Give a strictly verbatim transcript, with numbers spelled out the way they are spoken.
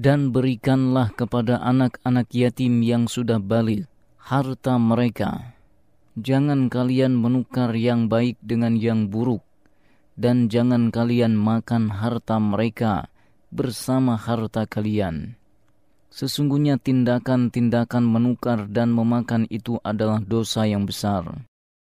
Dan berikanlah kepada anak-anak yatim yang sudah balik harta mereka. Jangan kalian menukar yang baik dengan yang buruk, dan jangan kalian makan harta mereka bersama harta kalian. Sesungguhnya tindakan-tindakan menukar dan memakan itu adalah dosa yang besar.